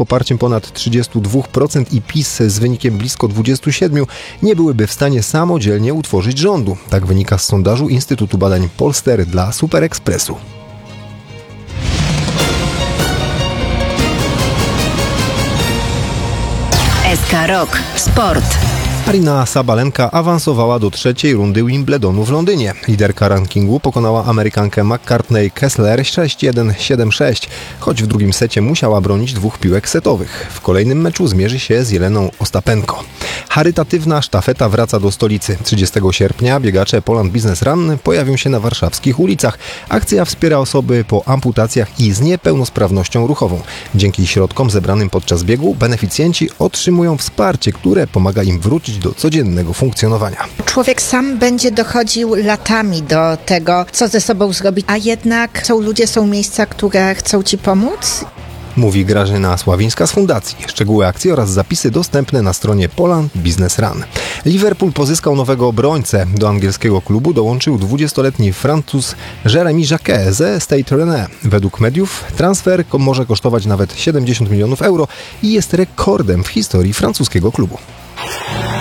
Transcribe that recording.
poparciem ponad 32% i PiS z wynikiem blisko 27% nie byłyby w stanie samodzielnie utworzyć rządu. Tak wynika z sondażu Instytutu Badań Polster dla Super Expressu. SK Rock Sport. Aryna Sabalenka awansowała do trzeciej rundy Wimbledonu w Londynie. Liderka rankingu pokonała Amerykankę McCartney Kessler 6-1, 7-6, choć w drugim secie musiała bronić 2 piłek setowych. W kolejnym meczu zmierzy się z Jeleną Ostapenko. Charytatywna sztafeta wraca do stolicy. 30 sierpnia biegacze Poland Business Run pojawią się na warszawskich ulicach. Akcja wspiera osoby po amputacjach i z niepełnosprawnością ruchową. Dzięki środkom zebranym podczas biegu beneficjenci otrzymują wsparcie, które pomaga im wrócić do codziennego funkcjonowania. Człowiek sam będzie dochodził latami do tego, co ze sobą zrobić, a jednak są miejsca, które chcą ci pomóc. Mówi Grażyna Sławińska z Fundacji. Szczegóły akcji oraz zapisy dostępne na stronie Poland Business Run. Liverpool pozyskał nowego obrońcę. Do angielskiego klubu dołączył 20-letni Francuz Jeremy Jacquet ze Stade Rennais. Według mediów transfer może kosztować nawet 70 milionów euro i jest rekordem w historii francuskiego klubu.